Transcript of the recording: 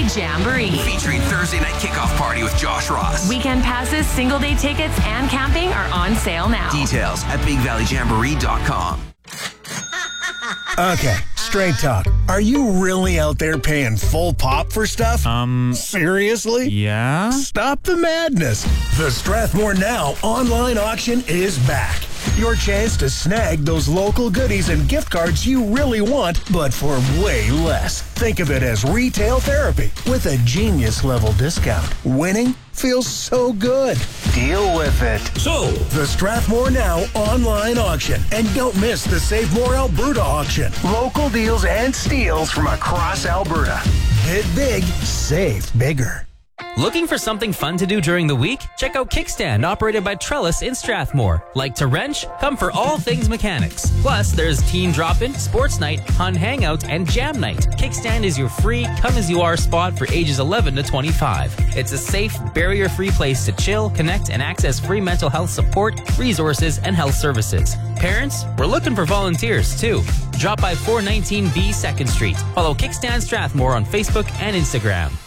Jamboree. Featuring Thursday night kickoff party with Josh Ross. Weekend passes, single day tickets, and camping are on sale now. Details at BigValleyJamboree.com. Okay, straight talk. Are you really out there paying full pop for stuff? Seriously? Yeah? Stop the madness. The Strathmore Now online auction is back. Your chance to snag those local goodies and gift cards you really want, but for way less. Think of it as retail therapy with a genius-level discount. Winning feels so good. Deal with it. So, the Strathmore Now online auction. And don't miss the Save More Alberta auction. Local deals and steals from across Alberta. Bid big, save bigger. Looking for something fun to do during the week? Check out Kickstand, operated by Trellis in Strathmore. Like to wrench? Come for all things mechanics. Plus, there's teen drop-in, sports night, hun hangout, and jam night. Kickstand is your free, come-as-you-are spot for ages 11 to 25. It's a safe, barrier-free place to chill, connect, and access free mental health support, resources, and health services. Parents, we're looking for volunteers, too. Drop by 419B 2nd Street. Follow Kickstand Strathmore on Facebook and Instagram.